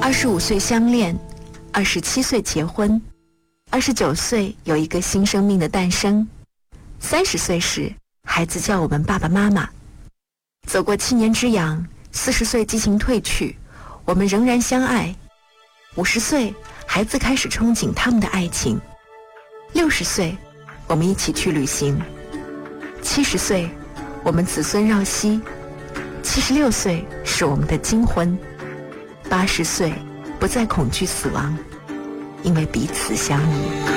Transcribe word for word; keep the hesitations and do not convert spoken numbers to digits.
二十五岁相恋，二十七岁结婚，二十九岁有一个新生命的诞生，三十岁时孩子叫我们爸爸妈妈。走过七年之痒，四十岁激情褪去，我们仍然相爱。五十岁，孩子开始憧憬他们的爱情。六十岁，我们一起去旅行。七十岁，我们子孙绕膝。七十六岁是我们的金婚。八十岁，不再恐惧死亡，因为彼此相依。